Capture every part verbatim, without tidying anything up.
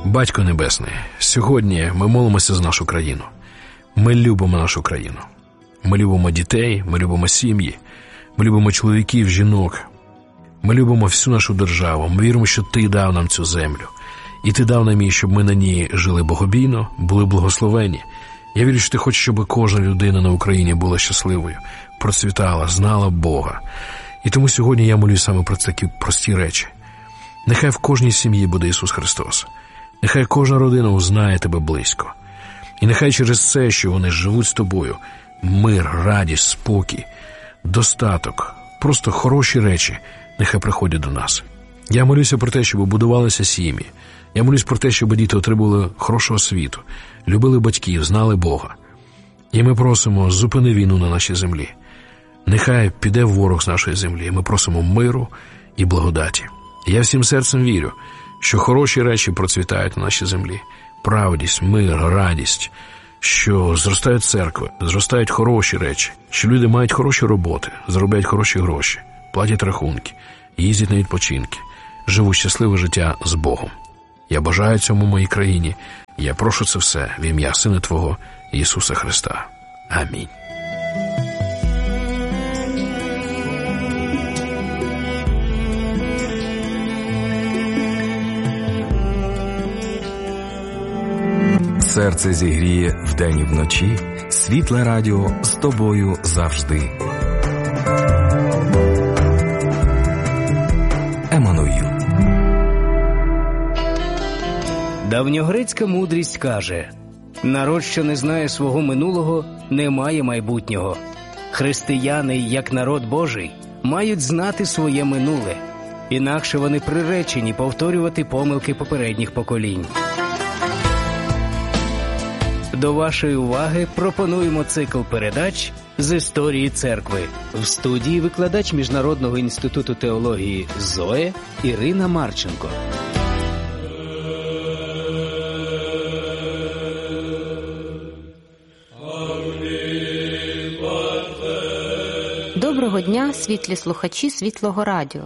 Батько Небесний, сьогодні ми молимося за нашу країну. Ми любимо нашу країну. Ми любимо дітей, ми любимо сім'ї, ми любимо чоловіків, жінок. Ми любимо всю нашу державу. Ми віримо, що Ти дав нам цю землю. І Ти дав нам її, щоб ми на ній жили богобійно, були благословені. Я вірю, що Ти хочеш, щоб кожна людина на Україні була щасливою, процвітала, знала Бога. І тому сьогодні я молюсь саме про такі прості речі. Нехай в кожній сім'ї буде Ісус Христос. Нехай кожна родина узнає Тебе близько. І нехай через це, що вони живуть з Тобою, мир, радість, спокій, достаток, просто хороші речі, нехай приходять до нас. Я молюся про те, щоб будувалися сім'ї. Я молюсь про те, щоб діти отримували хорошу освіту, любили батьків, знали Бога. І ми просимо, зупини війну на нашій землі. Нехай піде ворог з нашої землі. Ми просимо миру і благодаті. Я всім серцем вірю, що хороші речі процвітають на нашій землі. Правдість, мир, радість, що зростають церкви, зростають хороші речі, що люди мають хороші роботи, заробляють хороші гроші, платять рахунки, їздять на відпочинки, живуть щасливе життя з Богом. Я бажаю цьому моїй країні. Я прошу це все в ім'я Сина Твого Ісуса Христа. Амінь. Серце зігріє вдень і вночі, світле радіо з тобою завжди. Еммануїл. Давньогрецька мудрість каже: народ, що не знає свого минулого, не має майбутнього. Християни, як народ Божий, мають знати своє минуле, інакше вони приречені повторювати помилки попередніх поколінь. До вашої уваги пропонуємо цикл передач з історії церкви. В студії викладач Міжнародного інституту теології ЗОЕ Ірина Марченко. Доброго дня, світлі слухачі Світлого радіо.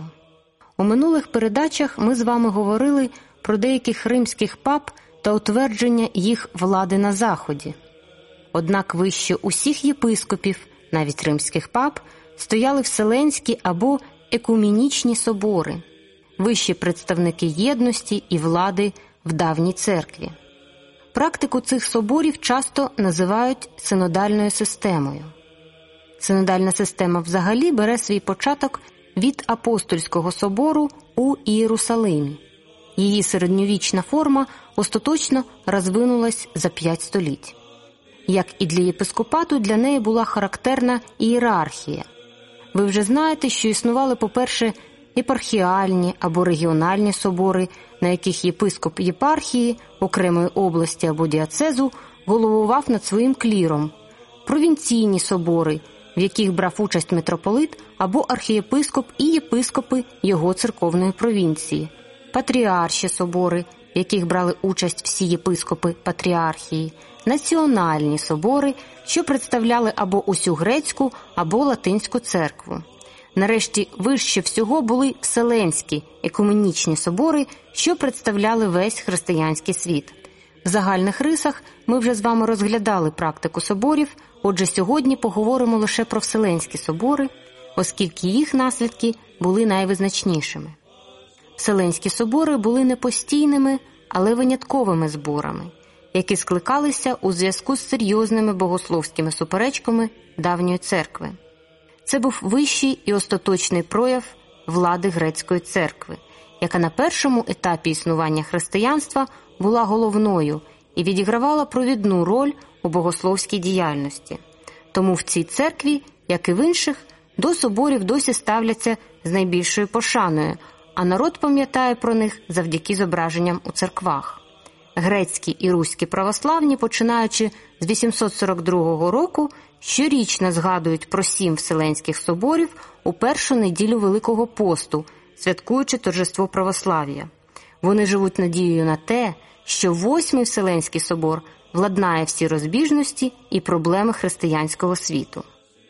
У минулих передачах ми з вами говорили про деяких римських пап та утвердження їх влади на Заході. Однак вище усіх єпископів, навіть римських пап, стояли вселенські або екумінічні собори, вищі представники єдності і влади в давній церкві. Практику цих соборів часто називають синодальною системою. Синодальна система взагалі бере свій початок від апостольського собору у Ієрусалимі. Її середньовічна форма остаточно розвинулась за п'ять століть. Як і для єпископату, для неї була характерна ієрархія. Ви вже знаєте, що існували, по-перше, єпархіальні або регіональні собори, на яких єпископ єпархії, окремої області або діацезу головував над своїм кліром, провінційні собори, в яких брав участь митрополит або архієпископ і єпископи його церковної провінції, патріарші собори, в яких брали участь всі єпископи патріархії, національні собори, що представляли або усю грецьку, або латинську церкву. Нарешті, вище всього були вселенські екуменічні собори, що представляли весь християнський світ. В загальних рисах ми вже з вами розглядали практику соборів, отже сьогодні поговоримо лише про вселенські собори, оскільки їх наслідки були найвизначнішими. Вселенські собори були не постійними, але винятковими зборами, які скликалися у зв'язку з серйозними богословськими суперечками давньої церкви. Це був вищий і остаточний прояв влади грецької церкви, яка на першому етапі існування християнства була головною і відігравала провідну роль у богословській діяльності. Тому в цій церкві, як і в інших, до соборів досі ставляться з найбільшою пошаною, а народ пам'ятає про них завдяки зображенням у церквах. Грецькі і руські православні, починаючи з вісімсот сорок другого року, щорічно згадують про сім вселенських соборів у першу неділю Великого посту, святкуючи торжество православ'я. Вони живуть надією на те, що восьмий Вселенський собор владнає всі розбіжності і проблеми християнського світу.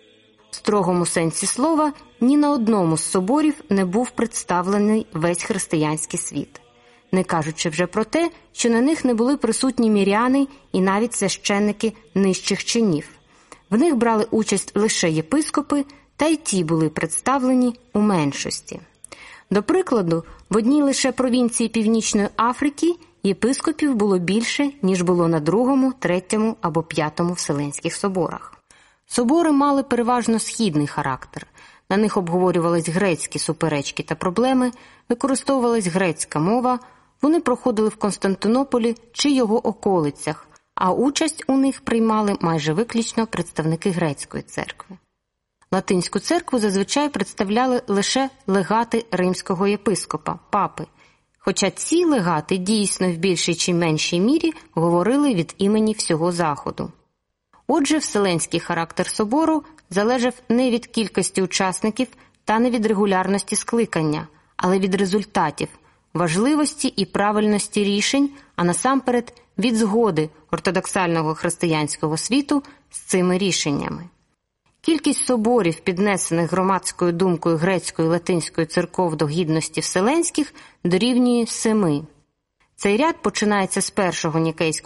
В строгому сенсі слова, ні на одному з соборів не був представлений весь християнський світ. не кажучи вже про те, що на них не були присутні міряни і навіть священники нижчих чинів. В них брали участь лише єпископи, та й ті були представлені у меншості. До прикладу, в одній лише провінції Північної Африки єпископів було більше, ніж було на другому, третьому або п'ятому Вселенських соборах. Собори мали переважно східний характер. На них обговорювались грецькі суперечки та проблеми, використовувалась грецька мова, вони проходили в Константинополі чи його околицях, а участь у них приймали майже виключно представники грецької церкви. Латинську церкву зазвичай представляли лише легати римського єпископа, папи, хоча ці легати дійсно в більшій чи меншій мірі говорили від імені всього Заходу. Отже, вселенський характер собору залежав не від кількості учасників та не від регулярності скликання, але від результатів, важливості і правильності рішень, а насамперед від згоди ортодоксального християнського світу з цими рішеннями. Кількість соборів, піднесених громадською думкою грецької і латинської церков до гідності вселенських, дорівнює семи. Цей ряд починається з першого Нікейського